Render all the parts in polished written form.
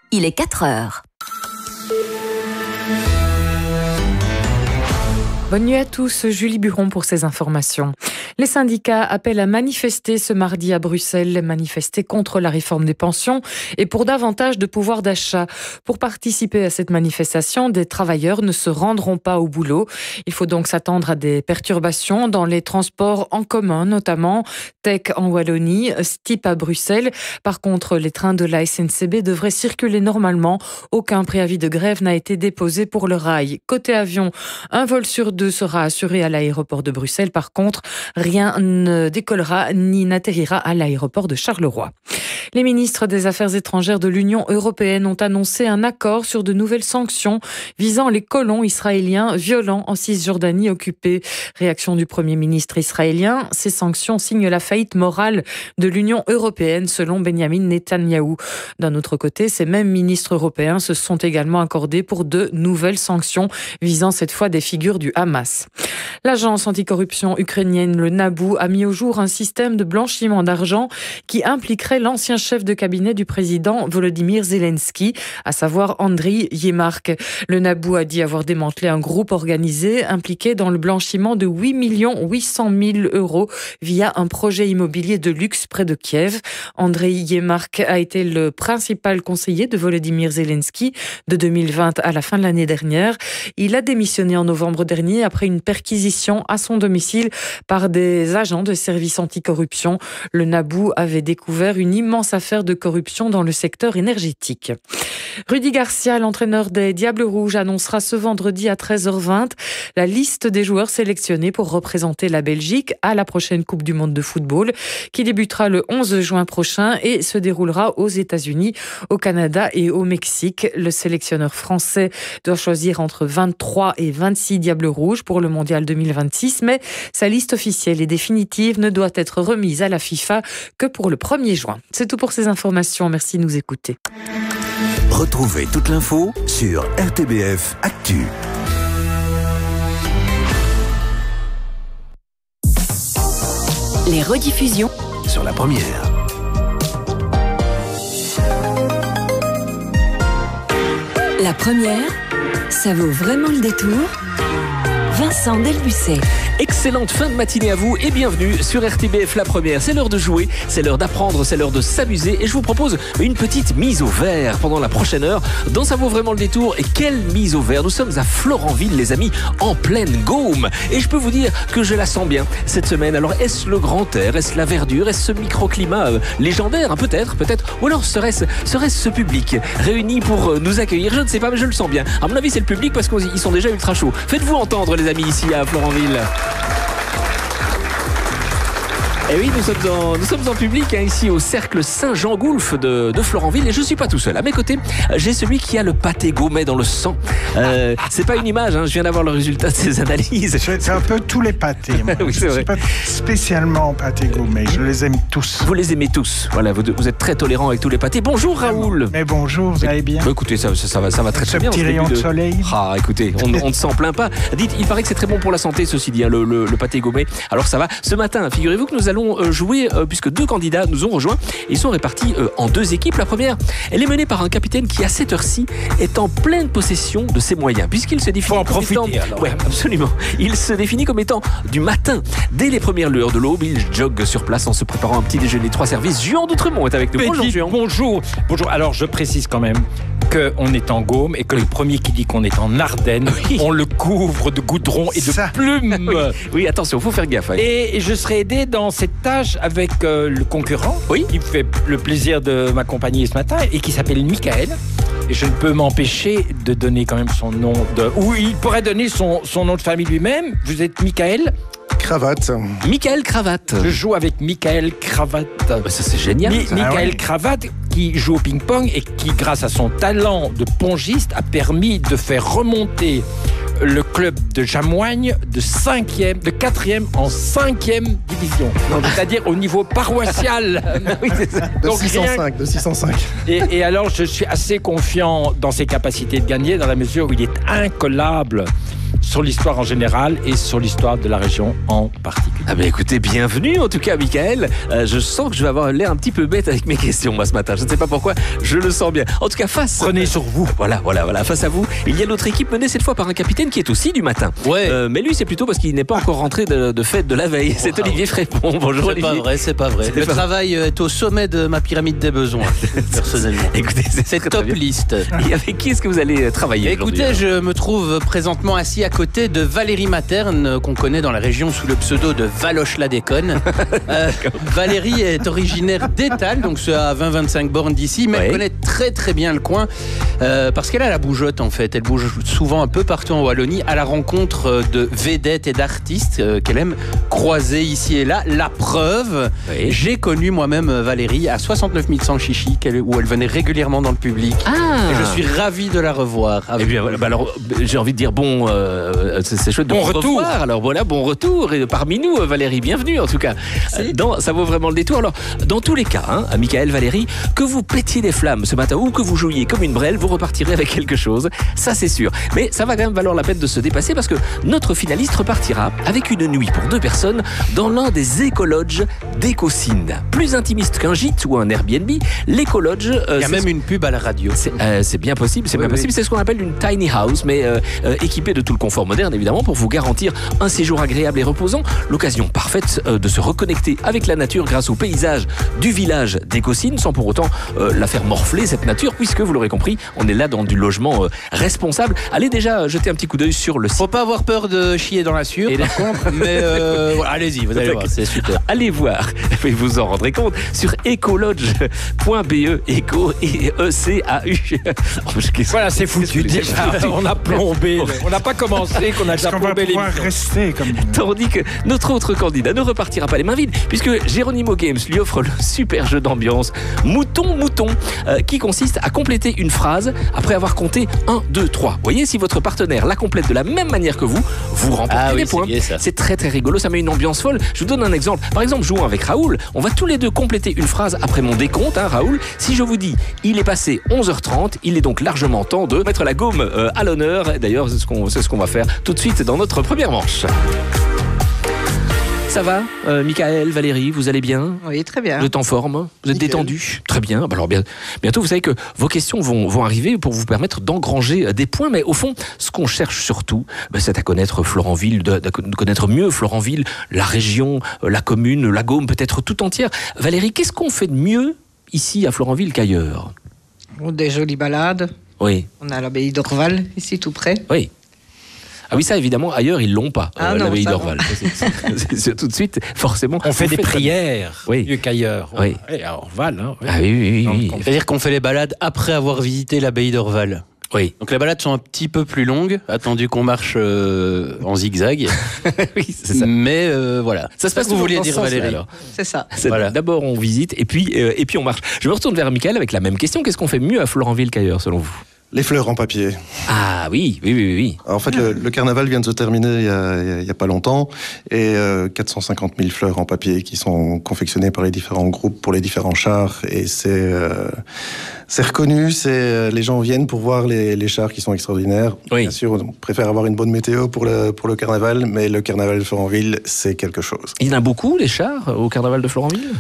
il est 4 heures. Bonne nuit à tous, Julie Buron pour ces informations. Les syndicats appellent à manifester ce mardi à Bruxelles, manifester contre la réforme des pensions et pour davantage de pouvoir d'achat. Pour participer à cette manifestation, des travailleurs ne se rendront pas au boulot. Il faut donc s'attendre à des perturbations dans les transports en commun, notamment Tech en Wallonie, Stip à Bruxelles. Par contre, les trains de la SNCB devraient circuler normalement. Aucun préavis de grève n'a été déposé pour le rail. Côté avion, un vol sur 2 sera assuré à l'aéroport de Bruxelles. Par contre, rien ne décollera ni n'atterrira à l'aéroport de Charleroi. Les ministres des Affaires étrangères de l'Union européenne ont annoncé un accord sur de nouvelles sanctions visant les colons israéliens violents en Cisjordanie occupée. Réaction du Premier ministre israélien, ces sanctions signent la faillite morale de l'Union européenne selon Benjamin Netanyahou. D'un autre côté, ces mêmes ministres européens se sont également accordés pour de nouvelles sanctions visant cette fois des figures du Hamas. L'agence anticorruption ukrainienne, le NABU, a mis au jour un système de blanchiment d'argent qui impliquerait l'ancien chef de cabinet du président Volodymyr Zelensky, à savoir Andriy Yermak. Le NABU a dit avoir démantelé un groupe organisé impliqué dans le blanchiment de 8 800 000 € via un projet immobilier de luxe près de Kiev. Andriy Yermak a été le principal conseiller de Volodymyr Zelensky de 2020 à la fin de l'année dernière. Il a démissionné en novembre dernier après une perquisition à son domicile par des agents de services anticorruption. Le NABU avait découvert une immense affaire de corruption dans le secteur énergétique. Rudy Garcia, l'entraîneur des Diables Rouges, annoncera ce vendredi à 13h20 la liste des joueurs sélectionnés pour représenter la Belgique à la prochaine Coupe du Monde de football qui débutera le 11 juin prochain et se déroulera aux États-Unis, au Canada et au Mexique. Le sélectionneur français doit choisir entre 23 et 26 Diables Rouges pour le Mondial 2026, mais sa liste officielle et définitive ne doit être remise à la FIFA que pour le 1er juin. C'est tout pour ces informations. Merci de nous écouter. Retrouvez toute l'info sur RTBF Actu. Les rediffusions Sur la première. La première, ça vaut vraiment le détour. Vincent Delbucet. Excellente fin de matinée à vous et bienvenue sur RTBF La Première. C'est l'heure de jouer, c'est l'heure d'apprendre, c'est l'heure de s'amuser et je vous propose une petite mise au vert pendant la prochaine heure dans Ça vaut vraiment le détour. Et quelle mise au vert! Nous sommes à Florenville les amis, en pleine Gaume et je peux vous dire que je la sens bien cette semaine. Alors est-ce le grand air, est-ce la verdure, est-ce ce microclimat légendaire, peut-être, ou alors serait-ce ce public réuni pour nous accueillir? Je ne sais pas mais je le sens bien. À mon avis c'est le public parce qu'ils sont déjà ultra chauds. Faites-vous entendre les amis ici à Florenville. Et oui, nous sommes en public ici au cercle Saint-Jean-Goulf de Florenville et je ne suis pas tout seul. À mes côtés, j'ai celui qui a le pâté gaumet dans le sang. C'est pas une image, je viens d'avoir le résultat de ses analyses. C'est un peu tous les pâtés. Moi. Oui, c'est je ne vrai. suis pas spécialement pâté gaumet, je les aime tous. Vous les aimez tous. Voilà, vous êtes très tolérant avec tous les pâtés. Bonjour Raoul. Mais bonjour, vous allez bien? Écoutez, ça va très très bien. Ce petit rayon de soleil. Ah, écoutez, on ne s'en plaint pas. Dites, il paraît que c'est très bon pour la santé, ceci dit, le pâté gaumet. Alors ça va. Ce matin, figurez-vous que nous allons jouer, puisque 2 candidats nous ont rejoints. Ils sont répartis en 2 équipes. La première, elle est menée par un capitaine qui, à cette heure-ci, est en pleine possession de ses moyens, puisqu'il se définit comme étant... Ouais, absolument. Il se définit comme étant du matin. Dès les premières lueurs de l'aube, il jogue sur place en se préparant un petit déjeuner 3 services. Juan d'Outremont est avec nous. Bonjour, Juan. Bonjour. Alors, je précise quand même qu'on est en Gaume et que le premier qui dit qu'on est en Ardennes, on le couvre de goudron et de plumes. Oui, attention, il faut faire gaffe. Et je serai aidé dans cette tâche avec le concurrent qui me fait le plaisir de m'accompagner ce matin et qui s'appelle Michael. Et je ne peux m'empêcher de donner quand même son nom ou il pourrait donner son nom de famille lui-même. Vous êtes Michael Cravate. Michael Cravate. Je joue avec Michael Cravate. Ça c'est génial. Michael Cravate qui joue au ping-pong et qui, grâce à son talent de pongiste, a permis de faire remonter le club de Jamoigne de 4e en 5e division. C'est-à-dire au niveau paroissial. Oui, c'est ça. De 605. Et alors, je suis assez confiant dans ses capacités de gagner, dans la mesure où il est incollable sur l'histoire en général et sur l'histoire de la région en particulier. Ah ben écoutez, bienvenue en tout cas, Michael. Je sens que je vais avoir l'air un petit peu bête avec mes questions moi ce matin. Je ne sais pas pourquoi, je le sens bien. En tout cas, Prenez sur vous. Voilà. Face à vous, il y a notre équipe menée cette fois par un capitaine qui est aussi du matin. Ouais. Mais lui, c'est plutôt parce qu'il n'est pas encore rentré de fête de la veille. C'est Olivier Frépon. Bonjour Olivier. C'est pas vrai. Le travail est au sommet de ma pyramide des besoins, personnellement. Écoutez, C'est top liste. Et avec qui est-ce que vous allez travailler aujourd'hui? Écoutez, je me trouve présentement assis à côté de Valérie Materne, qu'on connaît dans la région sous le pseudo de Valoche-la-Déconne. Valérie est originaire d'Étal, donc c'est à 20-25 bornes d'ici, mais elle connaît très très bien le coin, parce qu'elle a la bougeotte en fait. Elle bouge souvent un peu partout en Wallonie à la rencontre de vedettes et d'artistes qu'elle aime croiser ici et là. La preuve, j'ai connu moi-même Valérie à 69 100 chichi, où elle venait régulièrement dans le public. Et je suis ravi de la revoir. Eh bien, alors, j'ai envie de dire c'est chouette de bon vous retour. revoir. Alors voilà, bon retour. Et parmi nous, Valérie, bienvenue en tout cas. Ça vaut vraiment le détour. Alors, dans tous les cas, Michael, Valérie, que vous pétiez des flammes ce matin ou que vous jouiez comme une brêle, vous repartirez avec quelque chose. Ça, c'est sûr. Mais ça va quand même valoir la peine de se dépasser parce que notre finaliste repartira avec une nuit pour 2 personnes dans l'un des écolodges d'Écosine. Plus intimiste qu'un gîte ou un Airbnb, l'écolodge... Il y a même une pub à la radio. C'est bien possible, possible. C'est ce qu'on appelle une tiny house, mais équipée de tout le confort moderne, évidemment, pour vous garantir un séjour agréable et reposant. L'occasion parfaite de se reconnecter avec la nature grâce au paysage du village d'Écosine, sans pour autant la faire morfler, cette nature, puisque, vous l'aurez compris, on est là dans du logement responsable. Allez déjà jeter un petit coup d'œil sur le site. Faut pas avoir peur de chier dans la sûre, par contre, mais allez-y, vous allez voir, c'est super. Allez voir, et vous en rendrez compte, sur ecolodge.be, éco et E-C-A-U. Voilà, c'est foutu. Déjà, on a plombé. On n'a pas commencé, qu'on a déjà Est-ce qu'on va plombé pouvoir l'émission. rester comme... Tandis que notre autre candidat ne repartira pas les mains vides, puisque Geronimo Games lui offre le super jeu d'ambiance Mouton, qui consiste à compléter une phrase après avoir compté 1, 2, 3. Vous voyez, si votre partenaire la complète de la même manière que vous, vous remportez des points. C'est très très rigolo, ça met une ambiance folle. Je vous donne un exemple. Par exemple, jouons avec Raoul. On va tous les deux compléter une phrase après mon décompte, Raoul. Si je vous dis, il est passé 11h30, il est donc largement temps de mettre la gomme à l'honneur. D'ailleurs, c'est ce qu'on va faire tout de suite dans notre première manche. Ça va, Michael, Valérie, vous allez bien? Oui, très bien. Vous êtes en forme? Vous êtes détendu? Très bien. Alors bientôt, vous savez que vos questions vont arriver pour vous permettre d'engranger des points. Mais au fond, ce qu'on cherche surtout, c'est à connaître Florenville, de connaître mieux Florenville, la région, la commune, la Gaume, peut-être tout entière. Valérie, qu'est-ce qu'on fait de mieux ici à Florenville qu'ailleurs? Des jolies balades. Oui. On a l'abbaye d'Orval, ici tout près. Oui. Ah oui, ça évidemment, ailleurs ils l'ont pas, l'abbaye ça, d'Orval. C'est tout de suite, forcément. On fait des prières, oui, mieux qu'ailleurs. Oui. Et à Orval. Hein, oui. Ah oui. C'est-à-dire qu'on fait les balades après avoir visité l'abbaye d'Orval. Oui. Donc les balades sont un petit peu plus longues, attendu qu'on marche en zigzag. Oui, c'est ça. Mais voilà. Ça se passe. Vous vouliez dire, Valérie? C'est ça. Voilà. D'abord on visite et puis on marche. Je me retourne vers Michael avec la même question. Qu'est-ce qu'on fait mieux à Florenville qu'ailleurs selon vous? Les fleurs en papier. Ah oui. En fait, le carnaval vient de se terminer il y a pas longtemps et 450 000 fleurs en papier qui sont confectionnées par les différents groupes pour les différents chars et c'est reconnu. Les gens viennent pour voir les chars qui sont extraordinaires. Oui. Bien sûr, on préfère avoir une bonne météo pour le carnaval, mais le carnaval de Florenville, c'est quelque chose. Il y en a beaucoup les chars au carnaval de Florenville?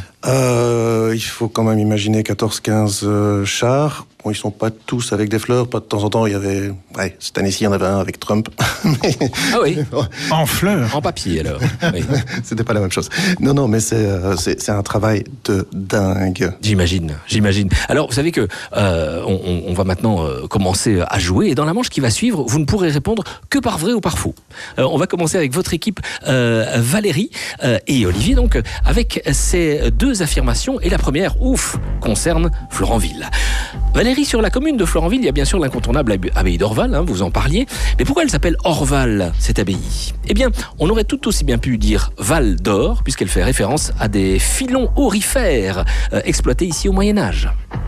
Il faut quand même imaginer 14-15 chars. Bon, ils sont pas tous avec des fleurs. Pas de temps en temps, il y avait... Ouais, cette année-ci, il y en avait un avec Trump. Ah oui. En fleurs. En papier, alors. Oui. C'était pas la même chose. Non, mais c'est un travail de dingue. J'imagine. Alors, vous savez que on va maintenant commencer à jouer. Et dans la manche qui va suivre, vous ne pourrez répondre que par vrai ou par faux. On va commencer avec votre équipe, Valérie et Olivier, donc, avec ces 2 affirmations. Et la première, concerne Florenville. Valérie, sur la commune de Florenville, il y a bien sûr l'incontournable abbaye d'Orval, vous en parliez. Mais pourquoi elle s'appelle Orval, cette abbaye? Eh bien, on aurait tout aussi bien pu dire Val d'Or, puisqu'elle fait référence à des filons aurifères exploités ici au Moyen-Âge.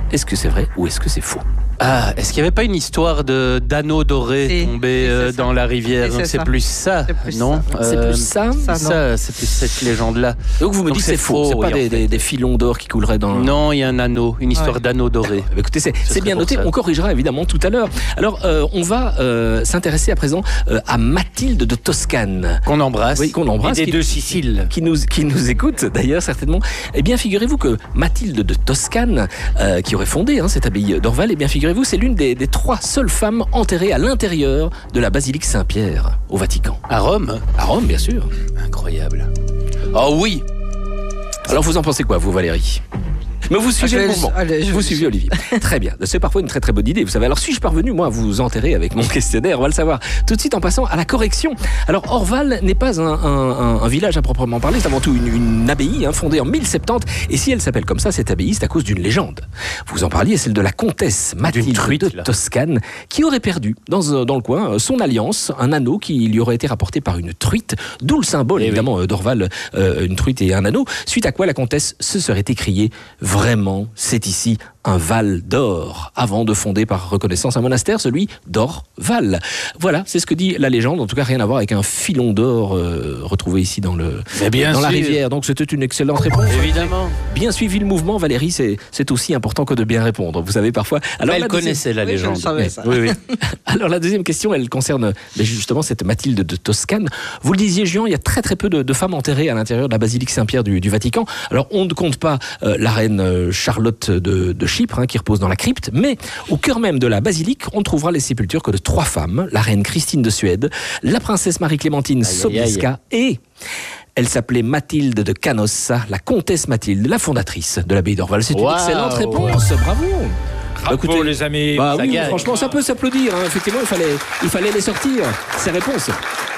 Est-ce que c'est vrai ou est-ce que c'est faux? Ah, est-ce qu'il n'y avait pas une histoire d'anneau doré tombé dans la rivière? Donc c'est plus ça, non? C'est plus ça? C'est plus cette lègende-là. Donc vous me dites c'est faux, c'est pas des filons d'or qui couleraient dans... Non, il y a un anneau, une histoire d'anneau doré. Écoutez, c'est bien noté, on corrigera évidemment tout à l'heure. Alors, on va s'intéresser à présent à Mathilde de Toscane. Qu'on embrasse. Oui, qu'on embrasse. Et des deux Siciles. Qui nous écoute d'ailleurs certainement. Eh bien, figurez-vous que Mathilde de Toscane, qui aurait fondé cette abbaye d'Orval, eh bien, figurez-vous, c'est l'une des 3 seules femmes enterrées à l'intérieur de la basilique Saint-Pierre, au Vatican. À Rome? À Rome, bien sûr. Incroyable. Oh oui. Alors, vous en pensez quoi, vous, Valérie? Mais vous suivez le mouvement. Vous suivez Olivier. Très bien. C'est parfois une très très bonne idée. Vous savez, alors suis-je parvenu, moi, à vous enterrer avec mon questionnaire? On va le savoir tout de suite en passant à la correction. Alors, Orval n'est pas un village à proprement parler. C'est avant tout une abbaye fondée en 1070. Et si elle s'appelle comme ça, cette abbaye, c'est à cause d'une légende. Vous en parliez, celle de la comtesse Mathilde de Toscane, qui aurait perdu dans le coin son alliance, un anneau qui lui aurait été rapporté par une truite, d'où le symbole, évidemment, d'Orval, une truite et un anneau. Suite à quoi la comtesse se serait écriée: vraiment, c'est ici un Val d'or, avant de fonder par reconnaissance un monastère, celui d'Orval. Voilà, c'est ce que dit la légende, en tout cas rien à voir avec un filon d'or retrouvé ici dans la rivière. Donc c'était une excellente réponse. Évidemment. Bien suivi le mouvement, Valérie, c'est aussi important que de bien répondre. Vous savez parfois... Alors, elle connaissait la légende. Je savais ça. Oui. Alors la deuxième question, elle concerne justement cette Mathilde de Toscane. Vous le disiez, Jean, il y a très très peu de femmes enterrées à l'intérieur de la basilique Saint-Pierre du Vatican. Alors on ne compte pas la reine Charlotte de Chypre, qui repose dans la crypte, mais au cœur même de la basilique, on ne trouvera les sépultures que de 3 femmes, la reine Christine de Suède, la princesse Marie-Clémentine Sobieska et... elle s'appelait Mathilde de Canossa, la comtesse Mathilde, la fondatrice de l'abbaye d'Orval. C'est une excellente réponse, bravo. Écoutez, les amis, oui, franchement, ça peut s'applaudir. Effectivement, il fallait les sortir, ces réponses.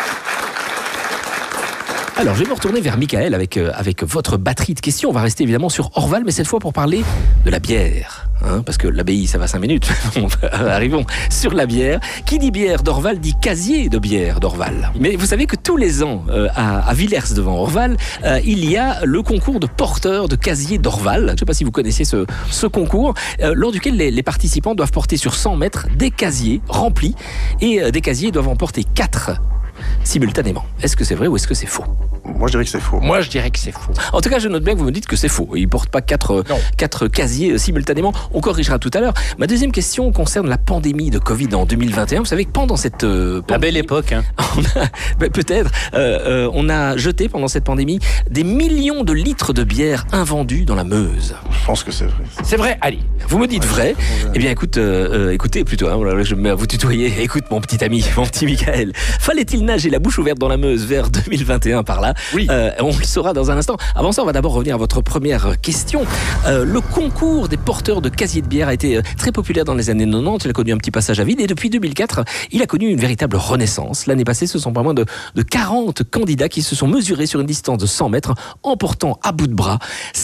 Alors, je vais me retourner vers Michael avec votre batterie de questions. On va rester évidemment sur Orval, mais cette fois pour parler de la bière. Parce que l'abbaye, ça va 5 minutes. Arrivons sur la bière. Qui dit bière d'Orval dit casier de bière d'Orval. Mais vous savez que tous les ans, à Villers devant Orval, il y a le concours de porteurs de casier d'Orval. Je ne sais pas si vous connaissez ce concours, lors duquel les participants doivent porter sur 100 mètres des casiers remplis. Et des casiers doivent en porter 4 simultanément. Est-ce que c'est vrai ou est-ce que c'est faux? Moi, je dirais que c'est faux. Moi, je dirais que c'est faux. En tout cas, je note bien que vous me dites que c'est faux. Ils ne portent pas 4 casiers simultanément. On corrigera tout à l'heure. Ma deuxième question concerne la pandémie de Covid en 2021. Vous savez que pendant cette pandémie... La belle époque. Peut-être. On a jeté pendant cette pandémie des millions de litres de bière invendus dans la Meuse. Je pense que c'est vrai. C'est vrai, allez. Vous me dites vrai. Eh bien, écoutez plutôt. Je me mets à vous tutoyer. Écoute, mon petit ami, mon petit Michael. Fallait-il nager la bouche ouverte dans la Meuse vers 2021 par là? Oui. On le saura dans un instant. Avant ça, on va d'abord revenir à votre première question. Le concours des porteurs de casiers de bière a été très populaire dans les années 90. Il a connu un petit passage à vide et depuis 2004, il a connu une véritable renaissance. L'année passée, ce sont pas moins de 40 candidats qui se sont mesurés sur une distance de 100 mètres en portant à bout de bras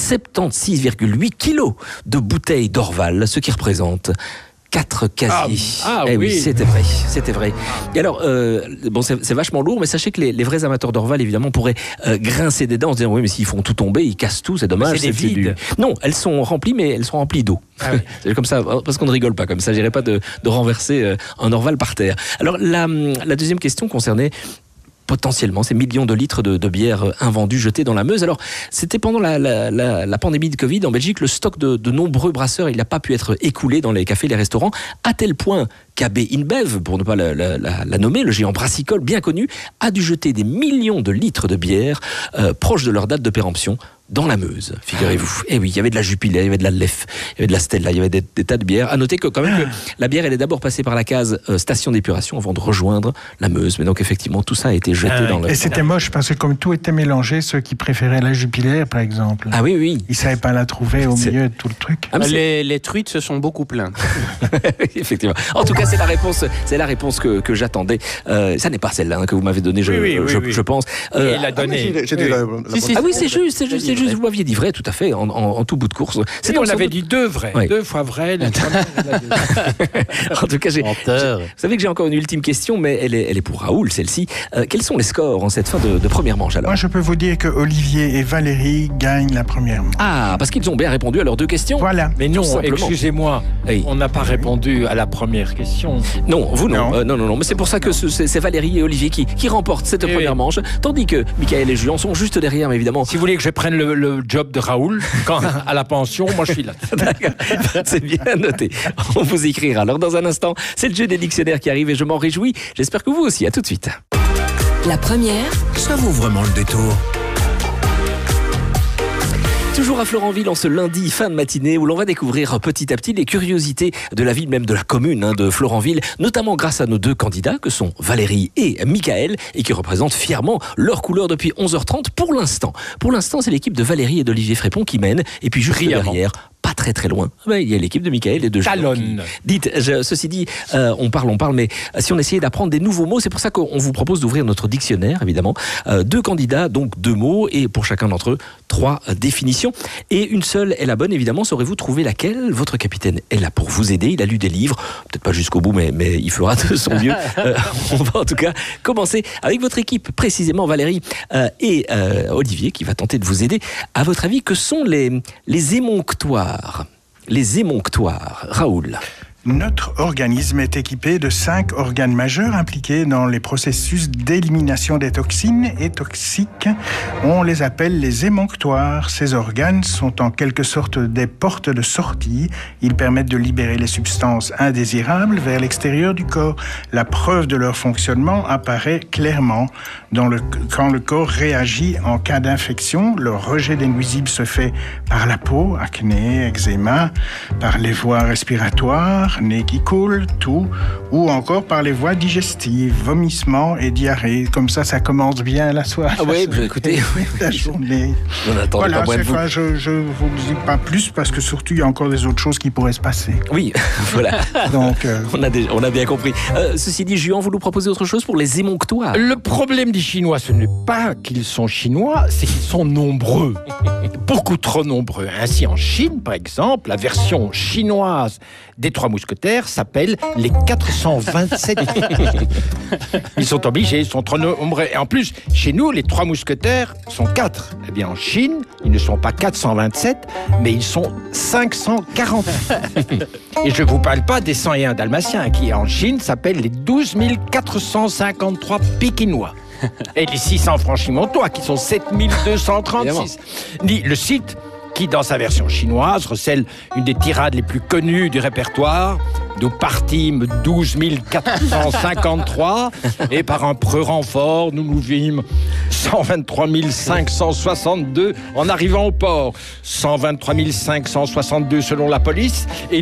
76,8 kilos de bouteilles d'Orval, ce qui représente 4 casiers. Oui, c'était vrai. Et alors, c'est vachement lourd, mais sachez que les vrais amateurs d'Orval, évidemment, pourraient grincer des dents en se disant, oui, mais s'ils font tout tomber, ils cassent tout, c'est dommage. C'est des vides. Non, elles sont remplies, mais elles sont remplies d'eau. C'est comme ça, parce qu'on ne rigole pas comme ça. J'irais pas de renverser un Orval par terre. Alors, la deuxième question concernait potentiellement ces millions de litres de bière invendus, jetés dans la Meuse. Alors, c'était pendant la pandémie de Covid en Belgique, le stock de nombreux brasseurs, il n'a pas pu être écoulé dans les cafés, les restaurants, à tel point qu'AB InBev, pour ne pas la nommer, le géant brassicole bien connu, a dû jeter des millions de litres de bière proches de leur date de péremption dans la Meuse, figurez-vous. Et oui, il y avait de la Jupiler, il y avait de la Lef, il y avait de la Stella, il y avait des tas de bières. À noter que quand même que la bière, elle est d'abord passée par la case station d'épuration avant de rejoindre la Meuse. Mais donc effectivement, tout ça a été jeté dans le... Et c'était moche parce que comme tout était mélangé, ceux qui préféraient la Jupiler, par exemple. Ah oui. Ils savaient pas la trouver au milieu de tout le truc. Les truites se sont beaucoup plaintes. Effectivement. En tout cas, c'est la réponse que j'attendais. Ça n'est pas celle-là que vous m'avez donnée, je pense. Elle l'a donnée. Ah oui, c'est juste. juste, vous m'aviez dit vrai, tout à fait, en tout bout de course. C'est on avait dit 2 vrais, Oui. 2 fois vrai. En tout cas, vous savez que j'ai encore une ultime question, mais elle est pour Raoul, celle-ci. Quels sont les scores en cette fin de première manche alors? Moi, je peux vous dire que Olivier et Valérie gagnent la première manche. Ah, parce qu'ils ont bien répondu à leurs 2 questions. Voilà. Mais non, Tout simplement. excusez-moi, Oui. on n'a pas répondu à la première question. Non, vous non. Non. Non. Mais c'est pour ça que c'est Valérie et Olivier qui remportent cette Oui. première manche, tandis que Michael et Julien sont juste derrière, mais évidemment. Si vous voulez que je prenne le job de Raoul à la pension, moi je suis là. D'accord. C'est bien noté. On vous écrira. Alors dans un instant, c'est le jeu des dictionnaires qui arrive et je m'en réjouis. J'espère que vous aussi. À tout de suite. La première, Ça vaut vraiment le détour. Toujours à Florenville en ce lundi fin de matinée où l'on va découvrir petit à petit les curiosités de la ville, même de la commune de Florenville, notamment grâce à nos 2 candidats que sont Valérie et Michael et qui représentent fièrement leur couleur depuis 11h30 pour l'instant. Pour l'instant, c'est l'équipe de Valérie et d'Olivier Frépon qui mène et puis juste Brillamment. derrière, pas très loin, il y a l'équipe de Michael et de Julien. Talonne. Dites, ceci dit, on parle, mais si on essayait d'apprendre des nouveaux mots, c'est pour ça qu'on vous propose d'ouvrir notre dictionnaire, évidemment. 2 candidats, donc 2 mots, et pour chacun d'entre eux, 3 définitions. Et une seule est la bonne, évidemment. Saurez-vous trouver laquelle? Votre capitaine est là pour vous aider. Il a lu des livres, peut-être pas jusqu'au bout, mais il fera de son mieux. On va en tout cas commencer avec votre équipe, précisément Valérie et Olivier, qui va tenter de vous aider. À votre avis, que sont les émonctoires? Les émonctoires, Raoul. Notre organisme est équipé de 5 organes majeurs impliqués dans les processus d'élimination des toxines et toxiques. On les appelle les émonctoires. Ces organes sont en quelque sorte des portes de sortie. Ils permettent de libérer les substances indésirables vers l'extérieur du corps. La preuve de leur fonctionnement apparaît clairement quand le corps réagit en cas d'infection. Le rejet des nuisibles se fait par la peau, acné, eczéma, par les voies respiratoires, nez qui coule, toux, ou encore par les voies digestives, vomissements et diarrhée. Comme ça commence bien la soirée. Ah oui, écoutez, la journée. On attend Voilà, pas moins de vous. je vous dis pas plus parce que surtout il y a encore des autres choses qui pourraient se passer. Oui, voilà. Donc, On a bien compris. Ceci dit, Juan, vous nous proposez autre chose pour les émonctoires? Le problème des Chinois, ce n'est pas qu'ils sont chinois, c'est qu'ils sont nombreux. Beaucoup trop nombreux. Ainsi, en Chine, par exemple, la version chinoise des 3 mousquetaires s'appelle les 427. Ils sont obligés, ils sont trop nombreux. Et en plus, chez nous, les 3 mousquetaires sont 4. Eh bien, en Chine, ils ne sont pas 427, mais ils sont 540. Et je ne vous parle pas des 101 dalmatiens, qui en Chine s'appellent les 12 453 pékinois. Et les 600 franchimontois, qui sont 7236. Ni le site qui, dans sa version chinoise, recèle une des tirades les plus connues du répertoire. Nous partîmes 12 453 et par un preux renfort, nous nous vîmes 123 562 en arrivant au port. 123 562 selon la police et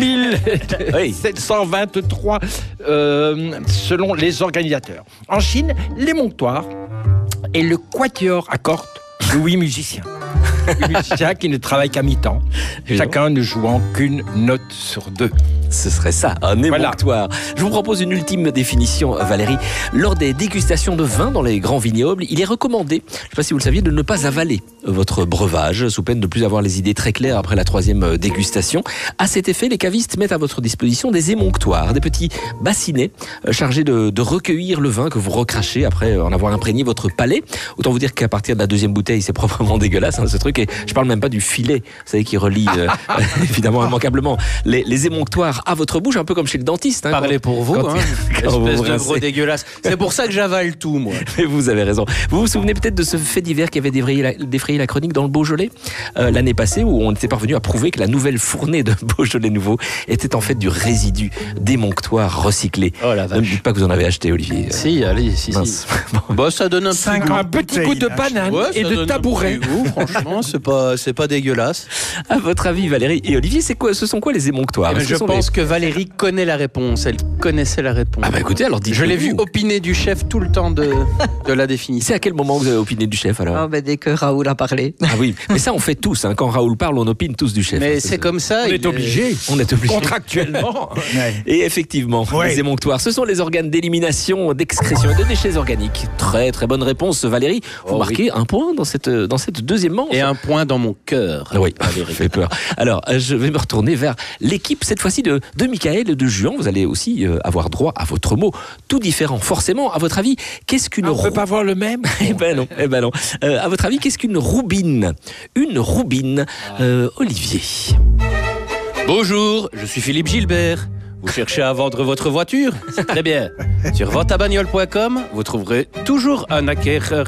2723 selon les organisateurs. En Chine, l'émonctoire est le quatuor à cordes de 8 musiciens. 8 musiciens qui ne travaillent qu'à mi-temps, chacun ne jouant qu'une note sur 2. Ce serait ça, un émonctoire. Je vous propose une ultime définition, Valérie. Lors des dégustations de vin dans les grands vignobles, il est recommandé, je ne sais pas si vous le saviez, de ne pas avaler votre breuvage, sous peine de ne plus avoir les idées très claires après la 3e dégustation. À cet effet, les cavistes mettent à votre disposition des émonctoires, des petits bassinets chargés de recueillir le vin que vous recrachez après en avoir imprégné votre palais. Autant vous dire qu'à partir de la 2e bouteille, c'est proprement dégueulasse, ce truc. Et je parle même pas du filet, vous savez, qui relie évidemment immanquablement les émonctoires à votre bouche, un peu comme chez le dentiste. Parlez pour vous, espèce de gros dégueulasse. C'est pour ça que j'avale tout, moi. Mais vous avez raison. Vous vous souvenez peut-être de ce fait divers qui avait défrayé la chronique dans le Beaujolais l'année passée, où on était parvenu à prouver que la nouvelle fournée de Beaujolais nouveau était en fait du résidu d'émonctoires recyclés. Oh la vache. Ne me dites pas que vous en avez acheté, Olivier. Si, allez, si. Bon, ça donne un petit coup de banane et de tabouret. Franchement, c'est pas dégueulasse. À votre avis, Valérie et Olivier, ce sont quoi les émonctoires? Je pense que Valérie connaît la réponse. Elle connaissait la réponse. Ah bah écoutez, alors dites-le. Je l'ai vu opiner du chef tout le temps de la définition. C'est à quel moment vous avez opiné du chef alors? Dès que Raoul a parlé. Ah oui, mais ça on fait tous. Quand Raoul parle, on opine tous du chef. Mais c'est comme ça. On est obligé. Contractuellement. Et effectivement, les émonctoires, ce sont les organes d'élimination, d'excrétion et de déchets organiques. Très très bonne réponse, Valérie. Vous marquez un point dans cette 2e manche. Et un un point dans mon cœur. Oui, ça fait peur. Alors, je vais me retourner vers l'équipe, cette fois-ci de Michael et de Juan. Vous allez aussi avoir droit à votre mot tout différent. Forcément, à votre avis, qu'est-ce qu'une On ne peut pas avoir le même? Eh ben non. À votre avis, qu'est-ce qu'une roubine? Une roubine, Olivier. Bonjour, je suis Philippe Gilbert. Vous cherchez à vendre votre voiture? Très bien. Sur ventabagnole.com, vous trouverez toujours un acquéreur,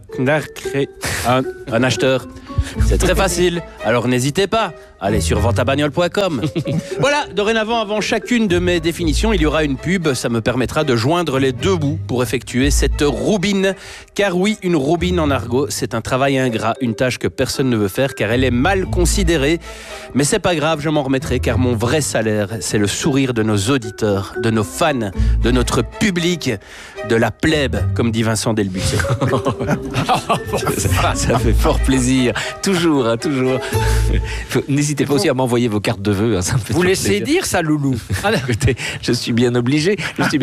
un acheteur. C'est très facile, alors n'hésitez pas. Allez sur ventabagnole.com. Voilà, dorénavant, avant chacune de mes définitions, il y aura une pub. Ça me permettra de joindre les deux bouts pour effectuer cette roubine. Car oui, une roubine en argot, c'est un travail ingrat, une tâche que personne ne veut faire car elle est mal considérée. Mais c'est pas grave, je m'en remettrai car mon vrai salaire, c'est le sourire de nos auditeurs, de nos fans, de notre public, de la plèbe, comme dit Vincent Delbussy. Ça fait fort plaisir. Toujours. N'hésitez pas aussi à m'envoyer vos cartes de vœux. Ça me fait Vous laissez plaisir. dire ça, Loulou? Écoutez, je suis bien obligé.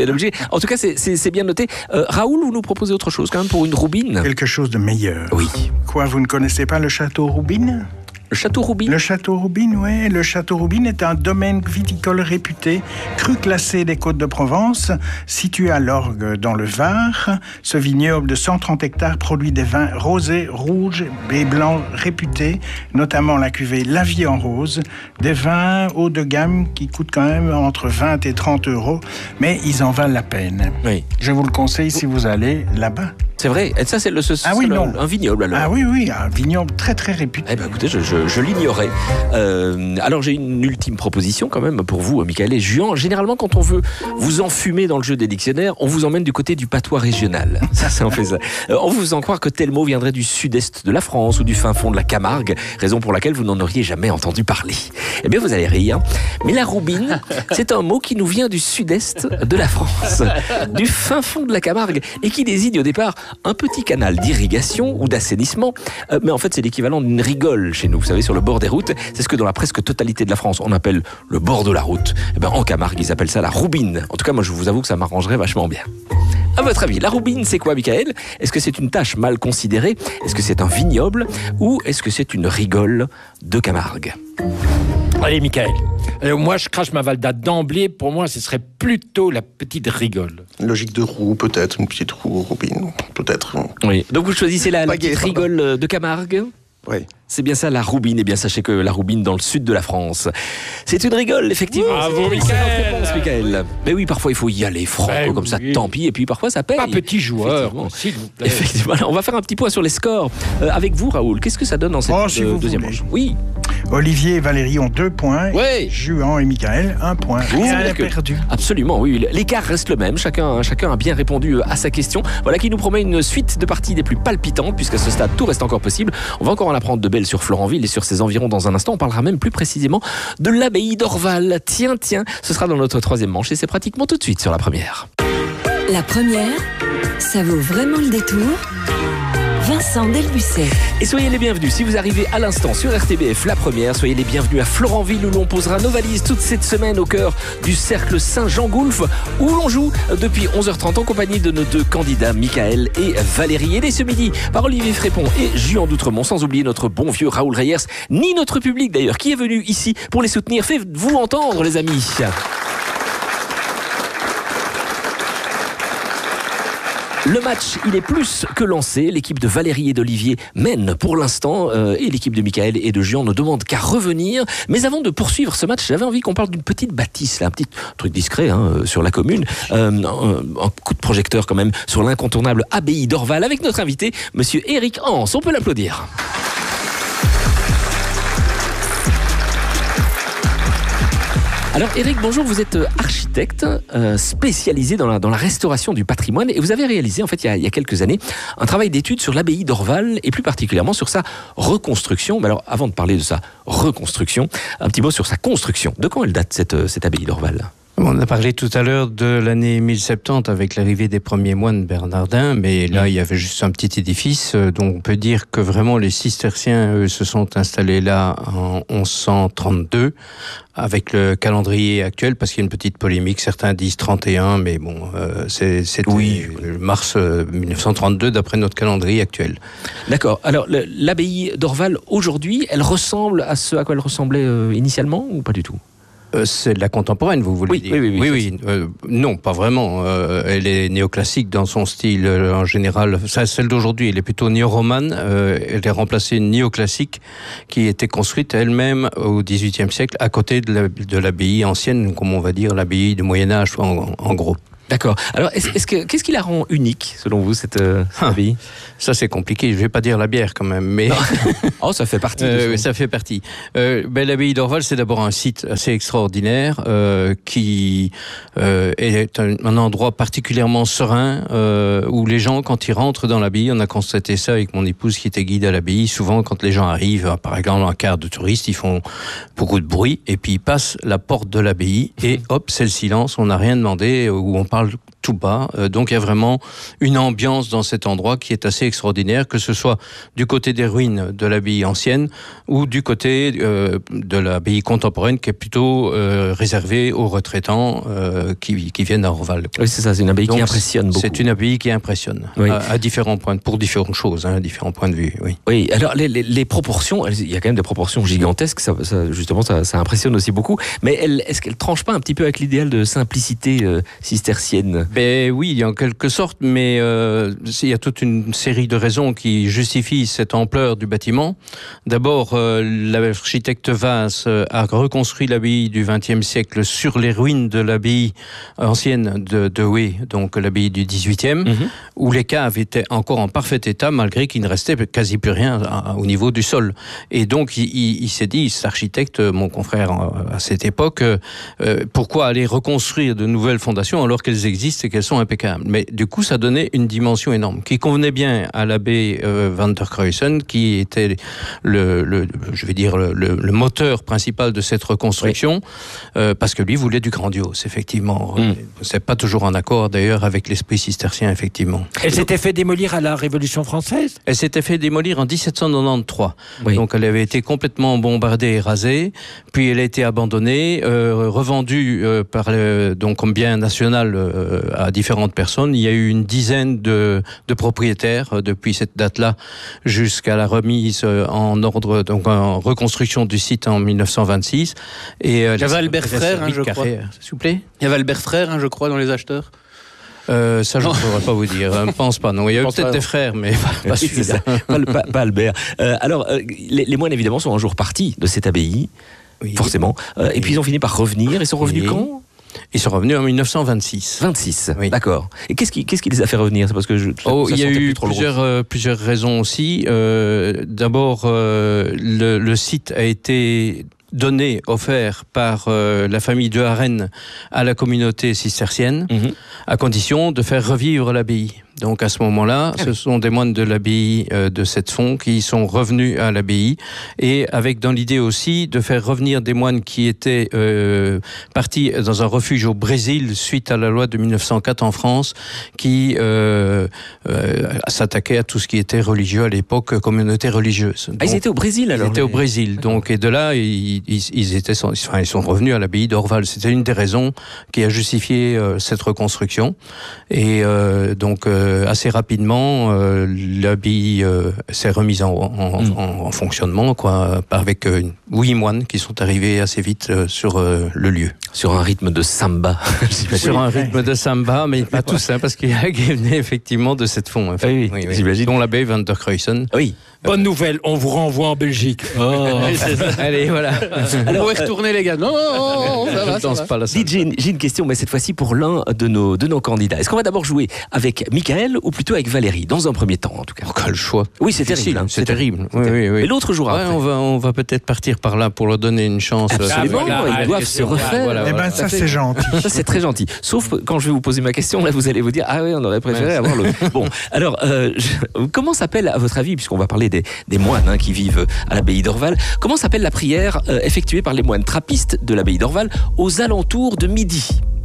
En tout cas, c'est bien noté. Raoul, vous nous proposez autre chose quand même pour une roubine? Quelque chose de meilleur. Oui. Quoi, vous ne connaissez pas le château Roubine? Le château Roubine? Le château Roubine, oui. Le château Roubine est un domaine viticole réputé, cru classé des Côtes-de-Provence, situé à l'Orgue dans le Var. Ce vignoble de 130 hectares produit des vins rosés, rouges et blancs réputés, notamment la cuvée La Vie en Rose, des vins haut de gamme qui coûtent quand même entre 20 et 30 euros, mais ils en valent la peine. Oui. Je vous le conseille si vous allez là-bas. C'est vrai. Et ça, c'est un vignoble alors. Ah oui, un vignoble très très réputé. Eh ben, écoutez, je l'ignorais. Alors, j'ai une ultime proposition quand même pour vous, Michael et Juan. Généralement, quand on veut vous enfumer dans le jeu des dictionnaires, on vous emmène du côté du patois régional. Ça, on fait ça. En vous faisant croire que tel mot viendrait du sud-est de la France ou du fin fond de la Camargue, raison pour laquelle vous n'en auriez jamais entendu parler. Eh bien, vous allez rire. Mais la roubine, c'est un mot qui nous vient du sud-est de la France, du fin fond de la Camargue, et qui désigne au départ un petit canal d'irrigation ou d'assainissement, mais en fait c'est l'équivalent d'une rigole chez nous, vous savez, sur le bord des routes. C'est ce que dans la presque totalité de la France on appelle le bord de la route. Et ben, en Camargue ils appellent ça la roubine. En tout cas moi je vous avoue que ça m'arrangerait vachement bien. À votre avis, la roubine c'est quoi, Michael? Est-ce que c'est une tâche mal considérée? Est-ce que c'est un vignoble? Ou est-ce que c'est une rigole de Camargue? Allez, Michael. Moi, je crache ma Valda d'emblée. Pour moi, ce serait plutôt la petite rigole. Logique de roue, peut-être, une petite roue roubine, peut-être. Oui. Donc vous choisissez la petite rigole de Camargue? Oui. C'est bien ça, la roubine. Eh bien, sachez que la roubine dans le sud de la France, c'est une rigole, effectivement. Bravo, Michael. Mais oui, parfois il faut y aller franco, comme ça, tant pis. Et puis parfois ça paye. Pas petit joueur, s'il vous plaît. Effectivement. Alors, on va faire un petit point sur les scores. Avec vous, Raoul, qu'est-ce que ça donne dans cette deuxième manche? Oui. Olivier et Valérie ont 2 points. Oui. Juan et Michael, 1 point. Rien n'est perdu. Absolument, oui. L'écart reste le même. Chacun a bien répondu à sa question. Voilà qui nous promet une suite de parties des plus palpitantes, puisqu'à ce stade, tout reste encore possible. On va encore en apprendre de belles sur Florenville et sur ses environs dans un instant. On parlera même plus précisément de l'abbaye d'Orval. Tiens, ce sera dans notre troisième manche et c'est pratiquement tout de suite sur la première. La première, ça vaut vraiment le détour. Vincent Delbussy. Et soyez les bienvenus, si vous arrivez à l'instant sur RTBF, la première, soyez les bienvenus à Florenville où l'on posera nos valises toute cette semaine au cœur du cercle Saint-Jean-Goulf où l'on joue depuis 11h30 en compagnie de nos 2 candidats, Michael et Valérie. Et dès ce midi, par Olivier Frépon et Juan d'Outremont, sans oublier notre bon vieux Raoul Reyers, ni notre public d'ailleurs, qui est venu ici pour les soutenir. Faites-vous entendre, les amis. Le match, il est plus que lancé. L'équipe de Valérie et d'Olivier mène pour l'instant et l'équipe de Michael et de Juan ne demande qu'à revenir. Mais avant de poursuivre ce match, j'avais envie qu'on parle d'une petite bâtisse, là, un petit truc discret sur la commune. Un coup de projecteur quand même sur l'incontournable abbaye d'Orval avec notre invité, monsieur Éric Hans. On peut l'applaudir. Alors Éric, bonjour, vous êtes architecte spécialisé dans la restauration du patrimoine et vous avez réalisé en fait il y a quelques années un travail d'étude sur l'abbaye d'Orval et plus particulièrement sur sa reconstruction. Mais alors avant de parler de sa reconstruction, un petit mot sur sa construction. De quand elle date cette abbaye d'Orval ? On a parlé tout à l'heure de l'année 1070 avec l'arrivée des premiers moines bernardins, mais là il y avait juste un petit édifice, donc on peut dire que vraiment les cisterciens eux, se sont installés là en 1132 avec le calendrier actuel, parce qu'il y a une petite polémique, certains disent 31, mais bon, c'était mars 1932 d'après notre calendrier actuel. D'accord. Alors l'abbaye d'Orval aujourd'hui, elle ressemble à ce à quoi elle ressemblait initialement ou pas du tout? C'est de la contemporaine, vous voulez dire? Oui. Non, pas vraiment. Elle est néoclassique dans son style en général. Celle d'aujourd'hui, elle est plutôt néo-romane. Elle a remplacé une néoclassique qui était construite elle-même au XVIIIe siècle à côté de l'abbaye ancienne, comme on va dire l'abbaye du Moyen-Âge, en gros. D'accord. Alors, qu'est-ce qui la rend unique, selon vous, cette abbaye? Ça, c'est compliqué. Je ne vais pas dire la bière, quand même. Mais oh, ça fait partie. Ça fait partie. L'abbaye d'Orval, c'est d'abord un site assez extraordinaire qui est un endroit particulièrement serein où les gens, quand ils rentrent dans l'abbaye, on a constaté ça avec mon épouse qui était guide à l'abbaye. Souvent, quand les gens arrivent, par exemple, en quart de touristes, ils font beaucoup de bruit et puis ils passent la porte de l'abbaye et hop, c'est le silence. On n'a rien demandé, où on parle tout bas. Donc il y a vraiment une ambiance dans cet endroit qui est assez extraordinaire, que ce soit du côté des ruines de l'abbaye ancienne ou du côté de l'abbaye contemporaine qui est plutôt réservée aux retraitants qui viennent à Orval. Oui, c'est ça, c'est une abbaye qui impressionne beaucoup. C'est une abbaye qui impressionne à différents points, pour différentes choses, différents points de vue. Oui, alors les proportions, il y a quand même des proportions gigantesques, ça impressionne aussi beaucoup, mais est-ce qu'elle tranche pas un petit peu avec l'idéal de simplicité cistercienne? Oui, en quelque sorte, mais il y a toute une série de raisons qui justifient cette ampleur du bâtiment. D'abord, l'architecte Vaz a reconstruit l'abbaye du XXe siècle sur les ruines de l'abbaye ancienne de Hué, donc l'abbaye du XVIIIe, où les caves étaient encore en parfait état, malgré qu'il ne restait quasi plus rien au niveau du sol. Et donc, il s'est dit, cet architecte, mon confrère à cette époque, pourquoi aller reconstruire de nouvelles fondations alors qu'elles existent et qu'elles sont impeccables. Mais du coup, ça donnait une dimension énorme, qui convenait bien à l'abbé Van der Cruyssen, qui était le moteur principal de cette reconstruction, parce que lui voulait du grandiose, effectivement. C'est pas toujours en accord, d'ailleurs, avec l'esprit cistercien, effectivement. Elle s'était fait démolir à la Révolution française? Elle s'était fait démolir en 1793. Donc, elle avait été complètement bombardée et rasée, puis elle a été abandonnée, revendue comme bien national à différentes personnes. Il y a eu une dizaine de propriétaires depuis cette date-là jusqu'à la remise en ordre, donc en reconstruction du site en 1926. Et il y avait Albert Frère, je crois. S'il vous plaît. Il y avait Albert Frère, je crois, dans les acheteurs. Ça, je ne pourrais pas vous dire. Je ne pense pas. Non, il y a eu peut-être des frères, mais pas celui-là. Pas Albert. Alors, les moines, évidemment, sont un jour partis de cette abbaye, forcément. Et puis, ils ont fini par revenir. Ils sont revenus quand? Ils sont revenus en 1926. 26, d'accord. Et qu'est-ce qui les a fait revenir? C'est parce que il y a eu plusieurs raisons aussi. D'abord, le site a été offert par la famille de Harenne à la communauté cistercienne, à condition de faire revivre l'abbaye. Donc à ce moment-là, ce sont des moines de l'abbaye de Sept-Fonds qui sont revenus à l'abbaye, et avec dans l'idée aussi de faire revenir des moines qui étaient partis dans un refuge au Brésil suite à la loi de 1904 en France, qui s'attaquait à tout ce qui était religieux à l'époque, communauté religieuse. Donc, ils étaient au Brésil alors? Ils étaient au Brésil, donc, et de là, ils sont revenus à l'abbaye d'Orval. C'était une des raisons qui a justifié cette reconstruction. Et donc, assez rapidement, l'abbaye s'est remise en fonctionnement, avec 8 moines qui sont arrivés assez vite sur le lieu. Sur un rythme de samba. Sur un rythme de samba, mais pas tous, parce qu'il y a qui venaient effectivement de Sept-Fonds. J'imagine. Dont l'abbé Van der Cruyssen. Oui. Bonne nouvelle, on vous renvoie en Belgique. Allez, voilà. Alors, on va retourner, les gars. Non, ça va. Danse pas la salle. J'ai une question, mais cette fois-ci pour l'un de nos candidats. Est-ce qu'on va d'abord jouer avec Michael ou plutôt avec Valérie, dans un premier temps en tout cas? Quel choix. Oui, c'est terrible. C'est terrible. Oui. Et l'autre jouera après. On va peut-être partir par là pour leur donner une chance. Absolument, ils doivent se refaire. Ça c'est gentil. Ça c'est très gentil. Sauf quand je vais vous poser ma question, là vous allez vous dire ah oui, on aurait préféré avoir le. Bon, alors comment s'appelle à votre avis, puisqu'on va parler des moines qui vivent à l'abbaye d'Orval, comment s'appelle la prière effectuée par les moines trappistes de l'abbaye d'Orval aux alentours de midi?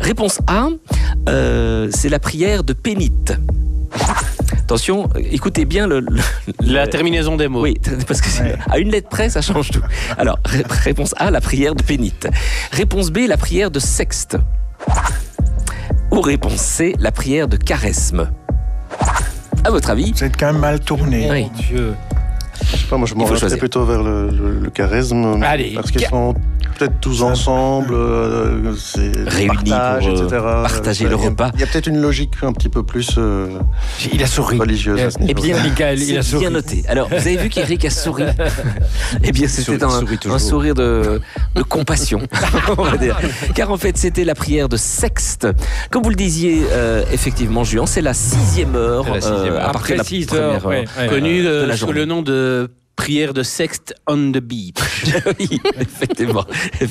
Réponse A, c'est la prière de Pénite. Attention, écoutez bien la terminaison des mots. Oui, parce que à une lettre près, ça change tout. Alors, réponse A, la prière de Pénite. Réponse B, la prière de Sexte. Ou réponse C, la prière de Charesme. À votre avis? Vous êtes quand même mal tourné. Oui. Mon Dieu. Je sais pas, moi je m'orienterais plutôt vers le charisme. Allez, parce qu'ils sont peut-être tous ensemble, c'est réunis partage, pour etc. partager le repas. Il y a peut-être une logique un petit peu plus Il a souri. religieuse à ce niveau. Eh bien, Michael, il a c'est souri. bien noté. Alors, vous avez vu qu'Éric a souri. Eh bien, c'était sourit un sourire de compassion, on va dire. Car en fait, c'était la prière de Sexte. Comme vous le disiez, effectivement, Juan, c'est la 6e heure. C'est la 6e heure. À partir de Après la 6 première heures, heure. Connu de la sous journée. le nom de prière de Sexte on the beach. Oui, effectivement.